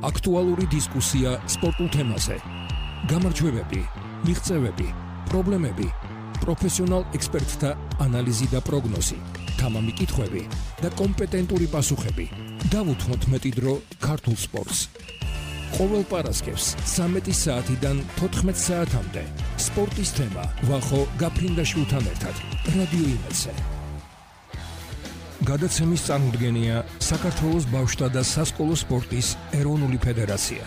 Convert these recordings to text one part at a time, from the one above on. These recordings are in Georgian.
აქტუალური დისკუსია სპორტულ თემაზე. გამარჯვებები, მიღწევები, პრობლემები, პროფესიონალ ექსპერტთა ანალიზი და პროგნოზი, თამამი კითხვები და კომპეტენტური პასუხები. დავუთმოთ დრო ქართულ სპორტს. ყოველ პარასკევს 13 საათიდან 14 საათამდე სპორტის თემა ვახო გაფრინდაშვილთან ერთად რადიო იმედზე. გადაცემის წარმოდგენია საქართველოს ბავშვთა და სასკოლო სპორტის ეროვნული ფედერაცია.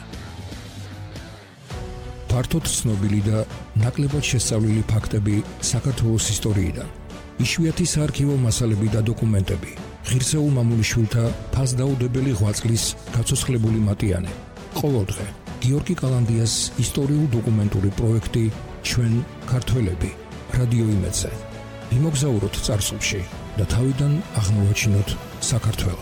ფართოდ ცნობილი და ნაკლებად შესწავლილი ფაქტები საქართველოს ისტორიიდან. იშვიათი საარქივო მასალები და დოკუმენტები. ღირსეულ მამულიშვილთა ფასდაუდებელი ღვაწლის გაცოცხლებული მატიანე. ყოველდღე გიორგი კალანდიას ისტორიულ დოკუმენტური პროექტი ჩვენ ქართველები რადიო იმედზე. იმოგზაუროთ წარსულში და თავიდან აღმოვაჩინოთ საქართველო.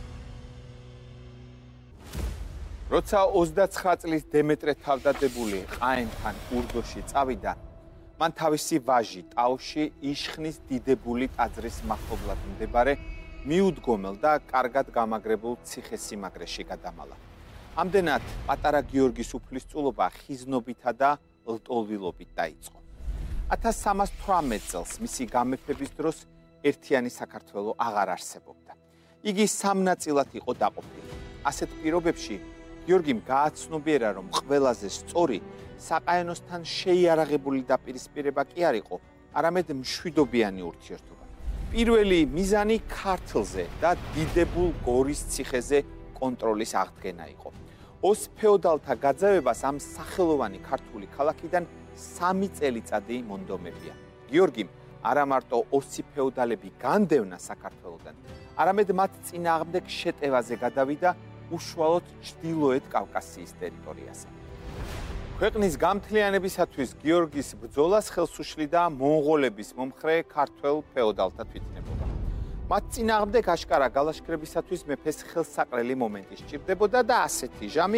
როცა 29 წლის დემეტრე თავდადებული ყაენთან ურდოში წავიდა, მან თავისი ვაჟი ტაოში იშხნის დიდებული ტაძრის მახლობლად მდებარე მიუდგომელ და კარგად გამაგრებულ ციხესიმაგრეში გადამალა. ამდენად პატარა გიორგის უფლისწულობა ხიზნობითა და ლტოლვილობით დაიწყო. 1318 წელს მისი გამეფების დროს ერთიანი საქართველო აღარ არსებობდა. იგი სამ ნაწილად იყო დაყოფილი. ასეთ პირობებში გიორგიმ გააცნობიერა, რომ ყველაზე სწორი საყაენოსთან შეიარაღებული დაპირისპირება კი არ იყო, არამედ მშვიდობიანი ურთიერთობა. პირველი მიზანი ქართლზე და დიდებულ გორის ციხეზე კონტროლის აღდგენა იყო. ოს ფეოდალთა გაძევებას ამ სახელოვანი ქართული ქალაქიდან 3 წელიწადი მონდომებია. გიორგიმ არა მარტო ოსი ფეოდალები განდევნა საქართველოდან, არამედ მათ წინააღმდეგ შეტევაზე გადავიდა უშუალოდ ჩრდილოეთ კავკასიის ტერიტორიაზე. ქვეყნის გამთლიანებისათვის გიორგის ბრძოლას ხელს უშლიდა მონღოლების მომხრე ქართველ ფეოდალთა თვითნებობა. მათ წინააღმდეგ აშკარა გალაშქრებისათვის მეფეს ხელსაყრელი მომენტი სჭირდებოდა და ასეთი ჟამი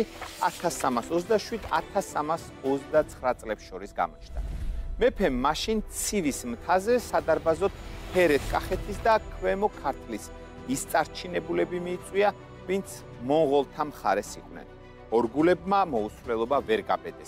1327-1329 წლებს შორის გამოჩნდა. მეფემ მაშინ ცივის მთაზე სადარბაზოდ ფერეთ-კახეთის და ქვემო ქართლის ის წარჩინებულები მიიწვია, ვინც მონღოლთა მხარეს იყვნენ. ორგულებმა მოუსვლელობა ვერ გაბედეს.